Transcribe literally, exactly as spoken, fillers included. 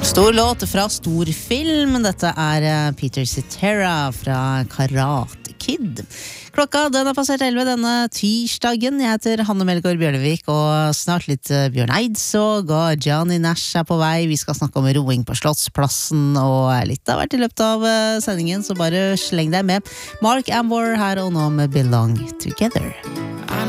Stor låt fra stor film. Dette er Peter Cetera fra Karate Kid. Klokka den har passert elleve denne tirsdagen. Jeg heter Hanne Melgaard Bjørnevik, og snart litt Bjørn Eidsvåg og Johnny Nash er på vei. Vi skal snakke om roing på Slottsplassen, og litt har vært i løpet av sendingen, så bare sleng deg med. Mark Ambor her og nå med Belong Together.